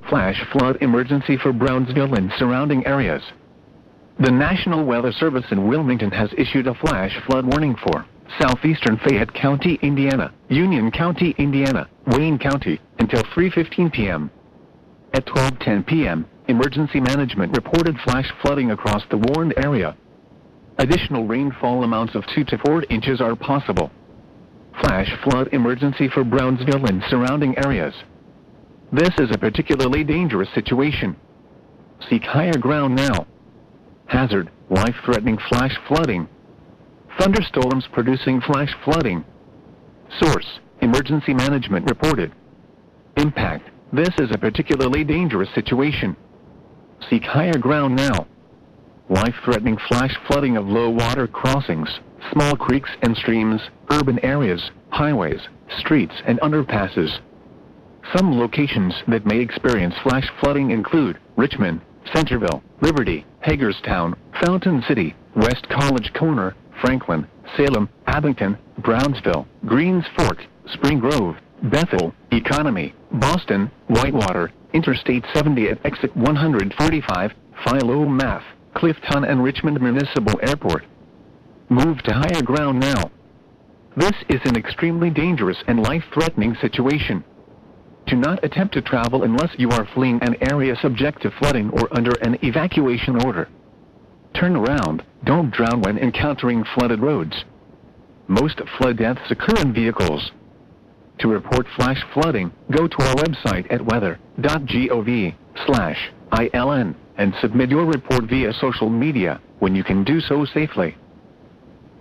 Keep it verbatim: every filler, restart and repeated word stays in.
Flash flood emergency for Brownsville and surrounding areas. The National Weather Service in Wilmington has issued a flash flood warning for southeastern Fayette County, Indiana, Union County, Indiana, Wayne County, until three fifteen p m At twelve ten p m, Emergency Management reported flash flooding across the warned area. Additional rainfall amounts of two to four inches are possible. Flash flood emergency for Brownsville and surrounding areas. This is a particularly dangerous situation. Seek higher ground now. Hazard, life-threatening flash flooding. Thunderstorms producing flash flooding. Source, Emergency Management reported. Impact, this is a particularly dangerous situation. Seek higher ground now. Life-threatening flash flooding of low water crossings, small creeks and streams, urban areas, highways, streets and underpasses. Some locations that may experience flash flooding include Richmond, Centerville, Liberty, Hagerstown, Fountain City, West College Corner, Franklin, Salem, Abington, Brownsville, Greens Fork, Spring Grove, Bethel, Economy, Boston, Whitewater, Interstate seventy at exit one forty-five, Philo Math, Clifton and Richmond Municipal Airport. Move to higher ground now. This is an extremely dangerous and life-threatening situation. Do not attempt to travel unless you are fleeing an area subject to flooding or under an evacuation order. Turn around, don't drown when encountering flooded roads. Most flood deaths occur in vehicles. To report flash flooding, go to our website at weather dot gov slash I L N and submit your report via social media when you can do so safely.